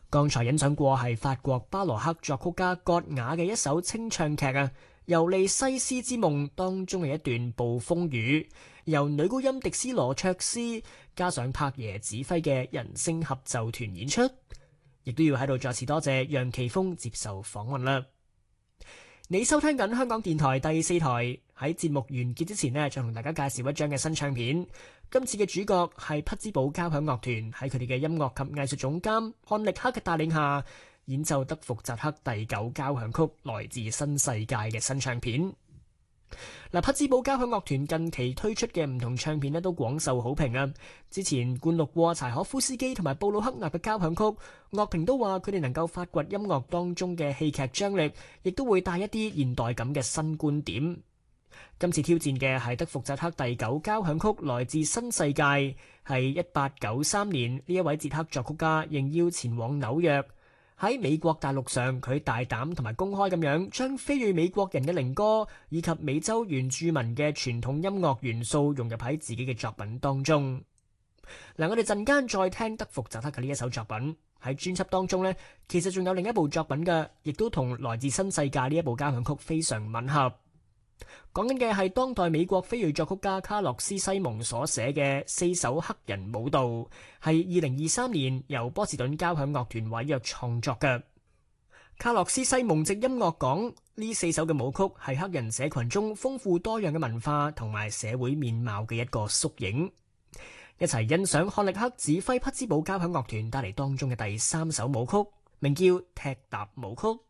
剛才欣賞過係法國巴羅克作曲家葛雅嘅一首清唱劇啊，尤利西斯之夢當中嘅一段暴風雨，由女高音迪斯羅卓斯加上柏耶指揮嘅人聲合奏團演出，亦都要喺度再次多謝楊奇峰接受訪問啦。你收聽緊香港電台第4台，喺節目完結之前呢，再同大家介紹一張嘅新唱片。今次嘅主角係匹茲堡交響樂團，喺佢哋嘅音樂及藝術總監漢力克嘅帶領下，演奏德福扎克第9交響曲來自新世界嘅新唱片。匹茲堡交響樂團近期推出嘅唔同唱片都廣受好評啊！之前灌錄過柴可夫斯基同埋布魯克納嘅交響曲，樂評都話佢哋能夠發掘音樂當中嘅戲劇張力，亦都會帶一啲現代感嘅新觀點。今次挑戰嘅係德福扎克第9交響曲來自新世界，係1893年呢一位捷克作曲家應邀前往紐約，喺美國大陸上，佢大膽同埋公開咁樣將非裔美國人嘅靈歌以及美洲原住民嘅傳統音樂元素融入喺自己嘅作品當中。我哋陣間再聽德福扎克嘅呢一首作品。喺專輯當中呢，其實仲有另一部作品嘅，亦都同來自新世界呢一部交響曲非常吻合。講緊嘅係當代美國非裔作曲家卡洛斯西蒙所寫嘅4首黑人舞蹈，係2023年由波士頓交響樂團委約創作嘅。卡洛斯西蒙藉音樂講，呢4首嘅舞曲係黑人社群中豐富多樣嘅文化同埋社會面貌嘅一個縮影。一齊欣賞漢力克指揮匹茲堡交響樂團帶嚟當中嘅第3首舞曲，名叫踢踏舞曲。